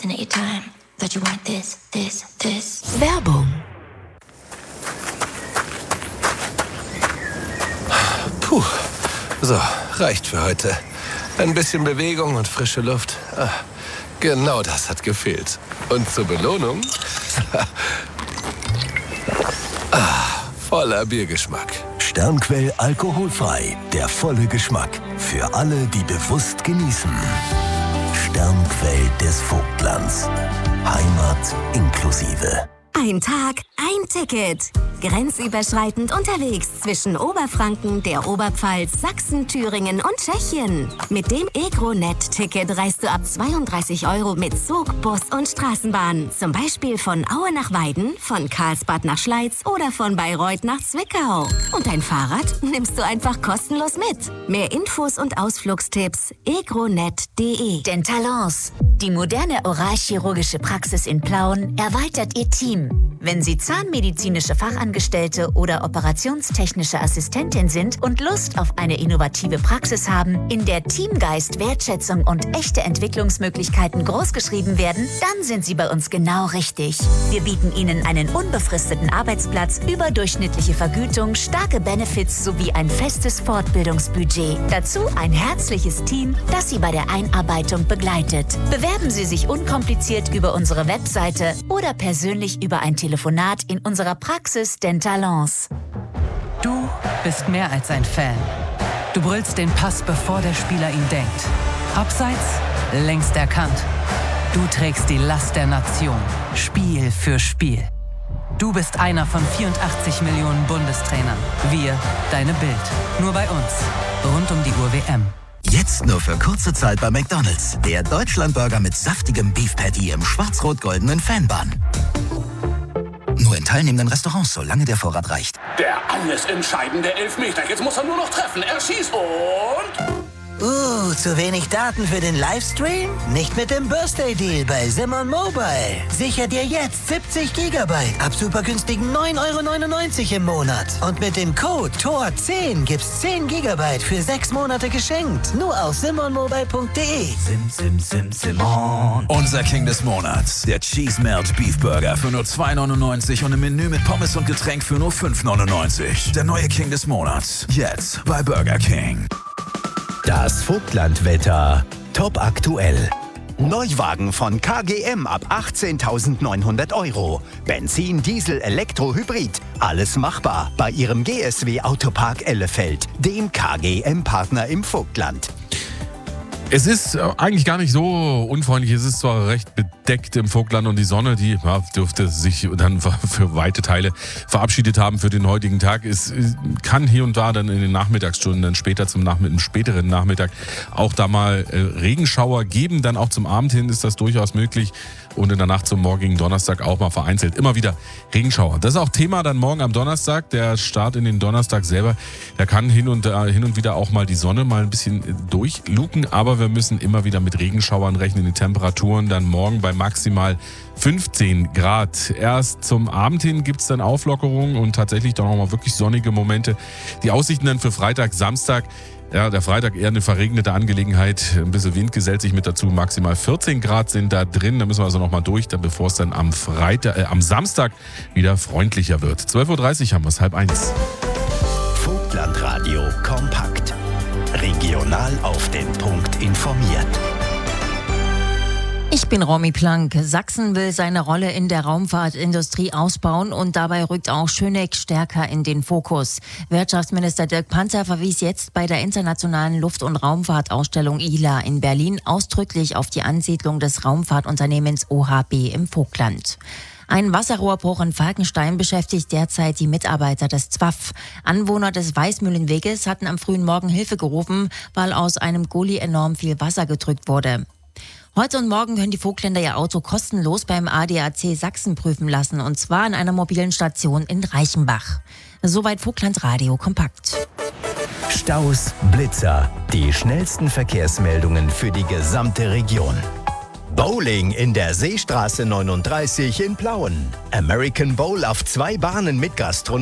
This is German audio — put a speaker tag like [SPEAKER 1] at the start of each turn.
[SPEAKER 1] listen at your time. That you want this.
[SPEAKER 2] Werbung.
[SPEAKER 3] Puh, so, reicht für heute. Ein bisschen Bewegung und frische Luft. Genau das hat gefehlt. Und zur Belohnung? Voller Biergeschmack.
[SPEAKER 4] Sternquell alkoholfrei. Der volle Geschmack. Für alle, die bewusst genießen. Sternquell des Vogtlands. Heimat inklusive.
[SPEAKER 2] Ein Tag, ein Ticket. Grenzüberschreitend unterwegs zwischen Oberfranken, der Oberpfalz, Sachsen, Thüringen und Tschechien. Mit dem EgroNet-Ticket reist du ab 32 € mit Zug, Bus und Straßenbahn. Zum Beispiel von Aue nach Weiden, von Karlsbad nach Schleiz oder von Bayreuth nach Zwickau. Und dein Fahrrad nimmst du einfach kostenlos mit. Mehr Infos und Ausflugstipps egronet.de.
[SPEAKER 5] Dentalance. Die moderne oralchirurgische Praxis in Plauen erweitert ihr Team. Wenn Sie zahnmedizinische Fachangestellte oder operationstechnische Assistentin sind und Lust auf eine innovative Praxis haben, in der Teamgeist, Wertschätzung und echte Entwicklungsmöglichkeiten großgeschrieben werden, dann sind Sie bei uns genau richtig. Wir bieten Ihnen einen unbefristeten Arbeitsplatz, überdurchschnittliche Vergütung, starke Benefits sowie ein festes Fortbildungsbudget. Dazu ein herzliches Team, das Sie bei der Einarbeitung begleitet. Bewerben Sie sich unkompliziert über unsere Webseite oder persönlich über ein Telefonat in unserer Praxis Dentalance.
[SPEAKER 6] Du bist mehr als ein Fan. Du brüllst den Pass, bevor der Spieler ihn denkt. Abseits, längst erkannt. Du trägst die Last der Nation, Spiel für Spiel. Du bist einer von 84 Millionen Bundestrainern. Wir, deine Bild. Nur bei uns. Rund um die Uhr WM.
[SPEAKER 4] Jetzt nur für kurze Zeit bei McDonald's. Der Deutschlandburger mit saftigem Beef Patty im schwarz-rot-goldenen Fanbun. Nur in teilnehmenden Restaurants, solange der Vorrat reicht.
[SPEAKER 7] Der alles entscheidende Elfmeter. Jetzt muss er nur noch treffen. Er schießt und...
[SPEAKER 8] zu wenig Daten für den Livestream? Nicht mit dem Birthday-Deal bei Simon Mobile. Sicher dir jetzt 70 GB ab super günstigen 9,99 € im Monat. Und mit dem Code TOR10 gibt's 10 GB für 6 Monate geschenkt. Nur auf simonmobile.de.
[SPEAKER 9] Simon. Unser King des Monats. Der Cheese Melt Beef Burger für nur 2,99 € und im Menü mit Pommes und Getränk für nur 5,99 €. Der neue King des Monats. Jetzt bei Burger King.
[SPEAKER 4] Das Vogtlandwetter. Top aktuell. Neuwagen von KGM ab 18.900 €. Benzin, Diesel, Elektro, Hybrid. Alles machbar bei Ihrem GSW Autopark Ellefeld, dem KGM-Partner im Vogtland.
[SPEAKER 10] Es ist eigentlich gar nicht so unfreundlich. Es ist zwar recht bedeckt im Vogtland und die Sonne, die dürfte sich dann für weite Teile verabschiedet haben für den heutigen Tag. Es kann hier und da dann in den Nachmittagsstunden, dann später im späteren Nachmittag auch da mal Regenschauer geben. Dann auch zum Abend hin ist das durchaus möglich. Und in der Nacht zum morgigen Donnerstag auch mal vereinzelt immer wieder Regenschauer. Das ist auch Thema dann morgen am Donnerstag. Der Start in den Donnerstag selber, da kann hin und wieder auch mal die Sonne mal ein bisschen durchluken. Aber wir müssen immer wieder mit Regenschauern rechnen. Die Temperaturen dann morgen bei maximal 15 Grad. Erst zum Abend hin gibt es dann Auflockerungen und tatsächlich dann auch mal wirklich sonnige Momente. Die Aussichten dann für Freitag, Samstag. Ja, der Freitag eher eine verregnete Angelegenheit. Ein bisschen Wind gesellt sich mit dazu. Maximal 14 Grad sind da drin. Da müssen wir also nochmal durch, bevor es dann am Samstag wieder freundlicher wird. 12:30 Uhr haben wir es, 12:30.
[SPEAKER 4] Vogtlandradio kompakt. Regional auf den Punkt informiert.
[SPEAKER 11] Ich bin Romy Plank. Sachsen will seine Rolle in der Raumfahrtindustrie ausbauen und dabei rückt auch Schöneck stärker in den Fokus. Wirtschaftsminister Dirk Panzer verwies jetzt bei der internationalen Luft- und Raumfahrtausstellung ILA in Berlin ausdrücklich auf die Ansiedlung des Raumfahrtunternehmens OHB im Vogtland. Ein Wasserrohrbruch in Falkenstein beschäftigt derzeit die Mitarbeiter des ZWAF. Anwohner des Weißmühlenweges hatten am frühen Morgen Hilfe gerufen, weil aus einem Gully enorm viel Wasser gedrückt wurde. Heute und morgen können die Vogtländer ihr Auto kostenlos beim ADAC Sachsen prüfen lassen, und zwar an einer mobilen Station in Reichenbach. Soweit Vogtlandradio kompakt.
[SPEAKER 4] Staus, Blitzer, die schnellsten Verkehrsmeldungen für die gesamte Region. Bowling in der Seestraße 39 in Plauen. American Bowl auf 2 Bahnen mit Gastronomie.